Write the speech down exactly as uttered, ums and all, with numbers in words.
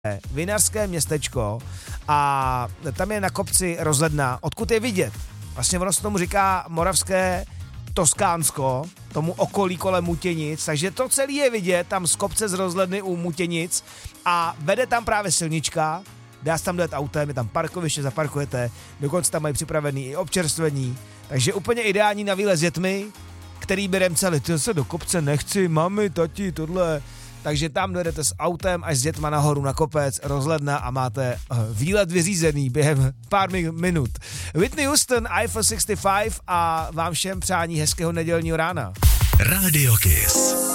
vinařské městečko a tam je na kopci rozhledna, odkud je vidět. Vlastně ono se tomu říká moravské Toskánsko, tomu okolí kolem Mutěnic, takže to celé je vidět tam z kopce z rozhledny u Mutěnic a vede tam právě silnička, dá se tam dojet autem, je tam parkoviště, zaparkujete, dokonce tam mají připravený i občerstvení, takže úplně ideální na výlet s dětmi, který by remceli, ty se do kopce nechci, mami, tati, tohle. Takže tam dojedete s autem až s dětma nahoru na kopec, rozhledna a máte výlet vyřízený během pár minut. Whitney Houston, Eiffel šedesát pět a vám všem přání hezkého nedělního rána. Radio Kiss.